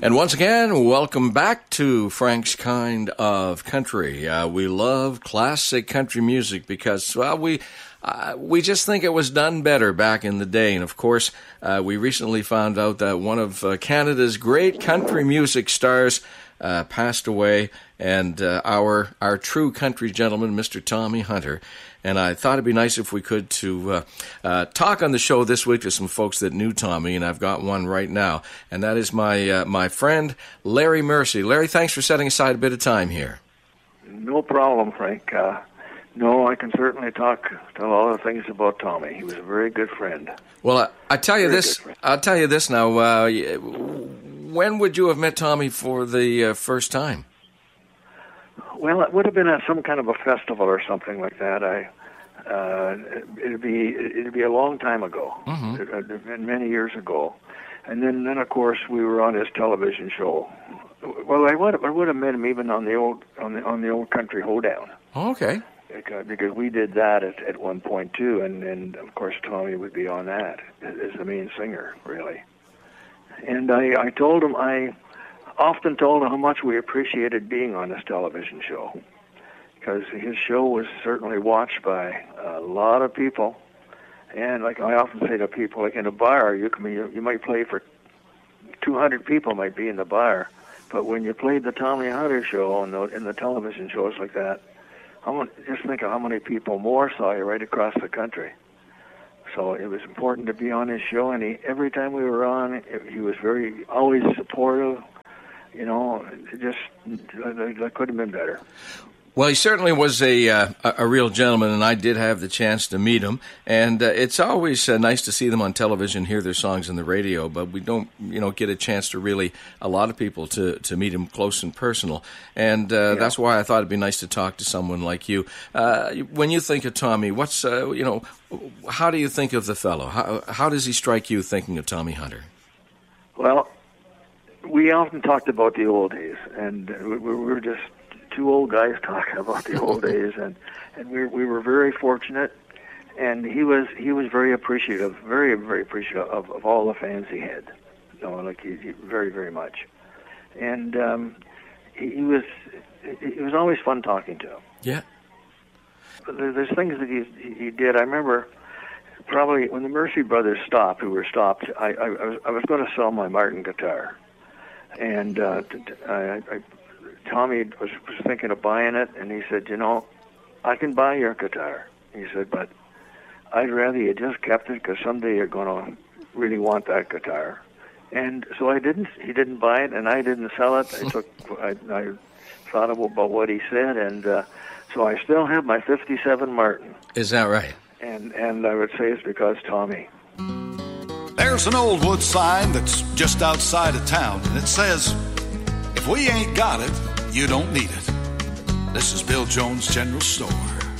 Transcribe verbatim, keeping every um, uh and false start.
And once again, welcome back to Frank's Kind of Country. Uh, we love classic country music because, well, we uh, we just think it was done better back in the day. And, of course, uh, we recently found out that one of uh, Canada's great country music stars uh, passed away, and uh, our our true country gentleman, Mister Tommy Hunter. And I thought it'd be nice if we could to uh, uh, talk on the show this week to some folks that knew Tommy, and I've got one right now, and that is my uh, my friend Larry Mercy. Larry, thanks for setting aside a bit of time here. No problem, Frank. Uh, no, I can certainly talk to a lot of things about Tommy. He was a very good friend. Well, I, I tell you very this. I'll tell you this now. Uh, when would you have met Tommy for the uh, first time? Well, it would have been at some kind of a festival or something like that. I, uh, it'd be it'd be a long time ago, mm-hmm. it, it'd been many years ago, and then, then of course we were on his television show. Well, I would I would have met him even on the old on the on the old Country Hoedown. Oh, okay. Because, because we did that at, at one point too, and, and of course Tommy would be on that as the main singer, really. And I, I told him I. often told him how much we appreciated being on this television show, because his show was certainly watched by a lot of people. And like I often say to people, like in a bar, you can you, you might play for two hundred people might be in the bar, but when you played the Tommy Hunter show and the, in the television shows like that, how many, just think of how many people more saw you right across the country. So it was important to be on his show, and he, every time we were on, it, he was very always supportive. You know, it just that could have been better. Well, he certainly was a uh, a real gentleman, and I did have the chance to meet him. And uh, it's always uh, nice to see them on television, hear their songs on the radio, but we don't, you know, get a chance to really, a lot of people, to, to meet him close and personal. And uh, yeah. that's why I thought it'd be nice to talk to someone like you. Uh, when you think of Tommy, what's, uh, you know, how do you think of the fellow? How, how does he strike you thinking of Tommy Hunter? Well, we often talked about the old days, and we were just two old guys talking about the old days, and, and we we were very fortunate, and he was he was very appreciative, very very appreciative of, of all the fans he had, you know, like he, he very very much, and um, he, he was it was always fun talking to him. Yeah, but there, there's things that he he did. I remember. Probably when the Mercy Brothers stopped, who were stopped, I, I, I was I was going to sell my Martin guitar. And uh, I, I, Tommy was, was thinking of buying it, and he said, you know, I can buy your guitar. He said, but I'd rather you just kept it, because someday you're going to really want that guitar. And so I didn't. He didn't buy it, and I didn't sell it. I took. I, I thought about what he said, and uh, so I still have my fifty-seven Martin. Is that right? And and I would say it's because Tommy. There's an old wood sign that's just outside of town, and it says, if we ain't got it, you don't need it. This is Bill Jones General Store.